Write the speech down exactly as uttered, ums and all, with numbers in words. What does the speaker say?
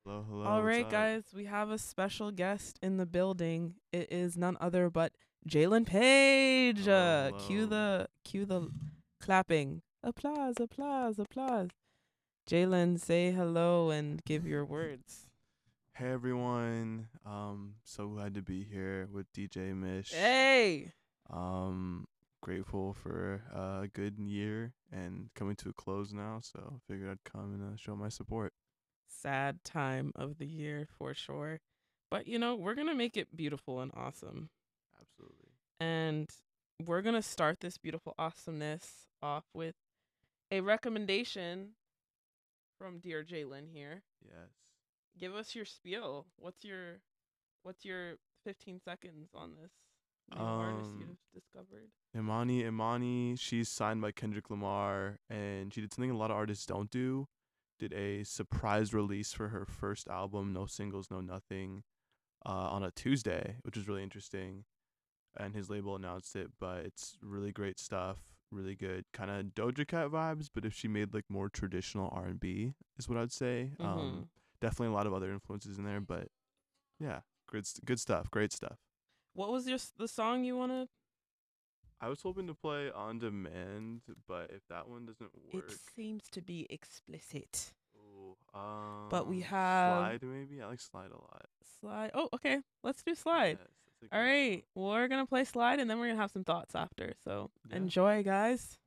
Hello, hello, All what's right, up? guys, we have a special guest in the building. It is none other but Jalen Page. Hello, Uh, cue hello. the cue the clapping. Applause, applause, applause. Jalen, say hello and give your words. Hey everyone. Um, so glad to be here with D J Mish. Hey, Um, Grateful for uh, a good year and coming to a close now, so figured I'd come and uh, show my support. sad time of the year for sure. But you know, we're going to make it beautiful and awesome. Absolutely. And we're going to start this beautiful awesomeness off with a recommendation from dear Jalen here. Yes. Give us your spiel. What's your what's your fifteen seconds on this new artist Um, you've discovered? Imani, Imani, she's signed by Kendrick Lamar, and she did something a lot of artists don't do. Did a surprise release for her first album, no singles, no nothing, uh, on a Tuesday, which was really interesting. And his label announced it, but it's really great stuff, really good kind of Doja Cat vibes. But if she made like more traditional R and B, is what I'd say. Um, Mhm. definitely a lot of other influences in there, but yeah, good, good stuff, great stuff. What was your the song you wanted? I was hoping to play on demand, but if that one doesn't It work, seems to be explicit. ooh, But we um, have slide maybe. I like slide a lot. slide. Oh, okay. Let's do slide. Yes, that's a All great song. right. We're going to play slide and then we're going to have some thoughts after. So, Yeah. enjoy, guys.